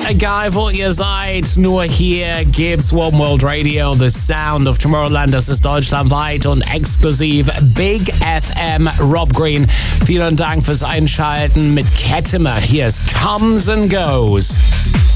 egal wo ihr seid, nur hier gibt's One World Radio, the sound of Tomorrowland. Das ist deutschlandweit und exklusiv Big FM. Rob Green, vielen Dank fürs Einschalten mit Kettimer. Hier ist Comes and Goes.